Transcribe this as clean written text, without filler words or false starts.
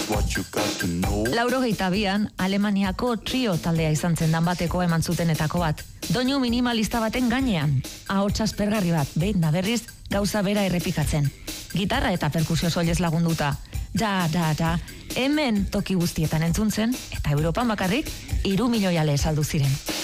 82an, Alemaniako trio taldea izan zen danbateko eman zutenetako bat. Doinu minimalista baten gainean, ahots aspergarri bat, behin da berriz, gauza bera errepikatzen. Gitarra eta perkusio soilez lagunduta. Da, hemen toki guztietan entzun zen, eta Europan bakarrik 3 milioi ale saldu ziren.